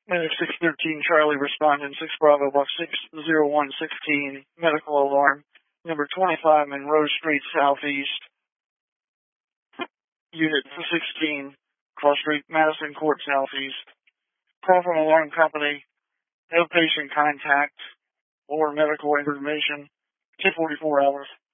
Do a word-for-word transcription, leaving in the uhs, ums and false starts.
Medic six thirteen Charlie responding six Bravo Buck six zero one sixteen, medical alarm, number twenty-five Monroe Street Southeast, Unit sixteen, Cross Street, Madison Court Southeast. Call from alarm company, no patient contact or medical information, two forty-four hours.